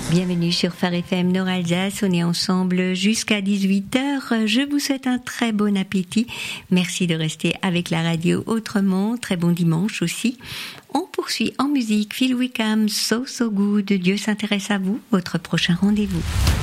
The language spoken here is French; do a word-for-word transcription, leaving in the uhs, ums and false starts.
Bienvenue sur Phare F M Nord-Alsace, on est ensemble jusqu'à dix-huit heures. Je vous souhaite un très bon appétit. Merci de rester avec la radio autrement. Très bon dimanche aussi. On poursuit en musique. Phil Wickham, So So Good. Dieu s'intéresse à vous. Votre prochain rendez-vous.